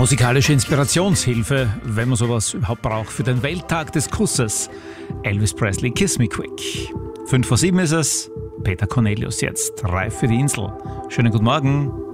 Musikalische Inspirationshilfe, wenn man sowas überhaupt braucht, für den Welttag des Kusses. Elvis Presley, Kiss Me Quick. 5 vor 7 ist es. Peter Cornelius jetzt, reif für die Insel. Schönen guten Morgen.